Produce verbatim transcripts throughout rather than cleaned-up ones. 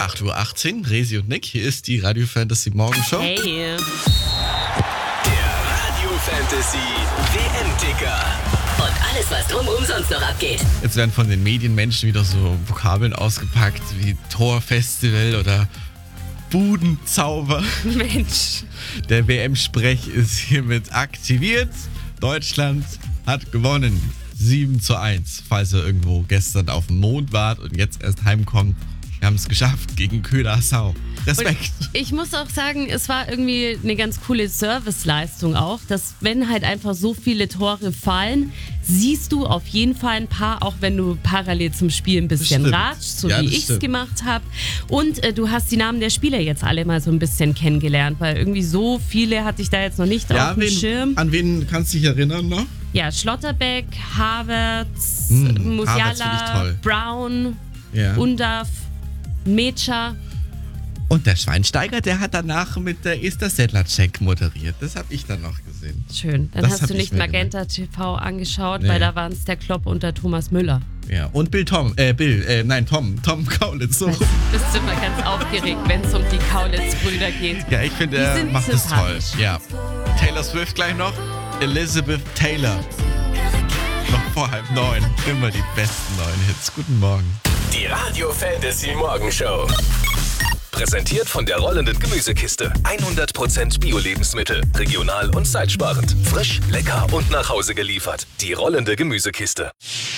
acht Uhr achtzehn, Resi und Nick, hier ist die Radio Fantasy Morgenshow. Hey. Der Radio Fantasy W M-Ticker. Und alles, was drumherum sonst noch abgeht. Jetzt werden von den Medienmenschen wieder so Vokabeln ausgepackt wie Torfestival oder Budenzauber. Mensch. Der W M-Sprech ist hiermit aktiviert. Deutschland hat gewonnen. sieben zu eins, falls ihr irgendwo gestern auf dem Mond wart und jetzt erst heimkommt. Wir haben es geschafft gegen Königsau. Respekt. Und ich muss auch sagen, es war irgendwie eine ganz coole Serviceleistung auch, dass wenn halt einfach so viele Tore fallen, siehst du auf jeden Fall ein paar, auch wenn du parallel zum Spiel ein bisschen Stimmt. ratschst, so Ja, wie das ich es stimmt. gemacht habe. Und äh, du hast die Namen der Spieler jetzt alle mal so ein bisschen kennengelernt, weil irgendwie so viele hatte ich da jetzt noch nicht Ja, auf dem wen, Schirm. an wen kannst du dich erinnern noch? Ja, Schlotterbeck, Havertz, Hm, Havertz find Musiala, ich toll. Brown, Ja. Undav, Mecha. Und der Schweinsteiger, der hat danach mit der Esther Sedlacek moderiert. Das habe ich dann noch gesehen. Schön. Dann Das hast hab du ich nicht mir Magenta T V angeschaut, Nee. weil da waren es der Klopp und der Thomas Müller. Ja. Und Bill Tom, äh, Bill, äh, nein, Tom, Tom Kaulitz. So. Bist du immer ganz aufgeregt, wenn es um die Kaulitz-Brüder geht. Ja, ich finde, Die er sind macht es toll. sympathisch. Ja. Taylor Swift gleich noch. Elizabeth Taylor. Noch vor halb neun. Immer die besten neuen Hits. Guten Morgen. Die Radio Fantasy Morgenshow. Präsentiert von der rollenden Gemüsekiste. hundert Prozent Bio-Lebensmittel. Regional und zeitsparend. Frisch, lecker und nach Hause geliefert. Die rollende Gemüsekiste.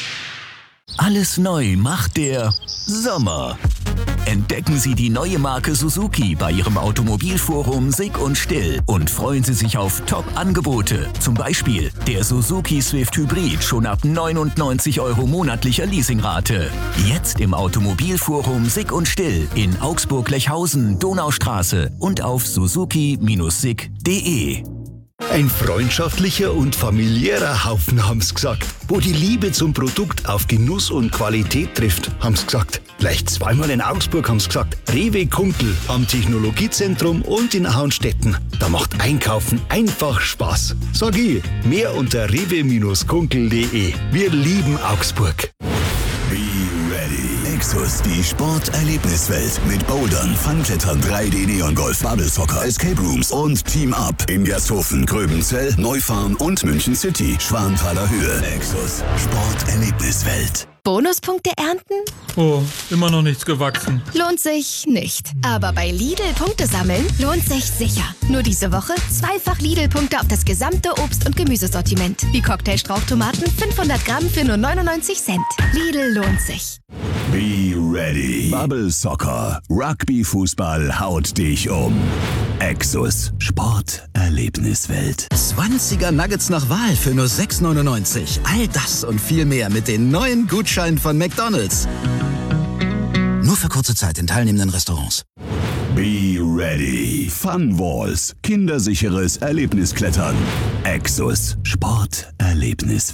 Alles neu macht der Sommer. Entdecken Sie die neue Marke Suzuki bei Ihrem Automobilforum Sick und Still und freuen Sie sich auf Top-Angebote. Zum Beispiel der Suzuki Swift Hybrid schon ab neunundneunzig Euro monatlicher Leasingrate. Jetzt im Automobilforum Sick und Still in Augsburg-Lechhausen, Donaustraße und auf suzuki Bindestrich sick punkt de. Ein freundschaftlicher und familiärer Haufen, haben's gesagt. Wo die Liebe zum Produkt auf Genuss und Qualität trifft, haben's gesagt. Gleich zweimal in Augsburg haben's gesagt. Rewe Kunkel am Technologiezentrum und in Auenstetten. Da macht Einkaufen einfach Spaß. Sag ich, mehr unter rewe Bindestrich kunkel punkt de. Wir lieben Augsburg. Be ready. Exos, die Sporterlebniswelt mit Bouldern, Funklettern, drei D Neon-Golf, Bubble Soccer, Escape Rooms und Team Up in Gersthofen, Gröbenzell, Neufahren und München City, Schwanthaler Höhe. Exos, Sporterlebniswelt. Bonuspunkte ernten? Oh, immer noch nichts gewachsen. Lohnt sich nicht. Aber bei Lidl Punkte sammeln lohnt sich sicher. Nur diese Woche zweifach Lidl-Punkte auf das gesamte Obst- und Gemüsesortiment. Wie Cocktailstrauchtomaten fünfhundert Gramm für nur neunundneunzig Cent. Lidl lohnt sich. Be ready. Bubble Soccer, Rugby-Fußball haut dich um. Exos, Sporterlebniswelt. zwanziger Nuggets nach Wahl für nur sechs neunundneunzig. All das und viel mehr mit den neuen Gutscheinen von McDonald's. Nur für kurze Zeit in teilnehmenden Restaurants. Be ready. Fun Walls, kindersicheres Erlebnisklettern. Exos, Sporterlebniswelt.